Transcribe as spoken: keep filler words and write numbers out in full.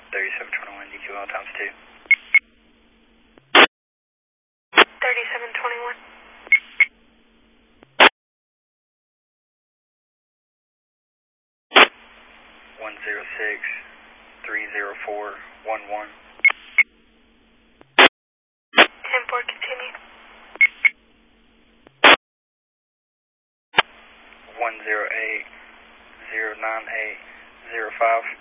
thirty-seven twenty-one D Q L times two. thirty-seven twenty-one. one zero six, three zero four, one one. ten four, continue. one zero eight, zero nine eight, zero five.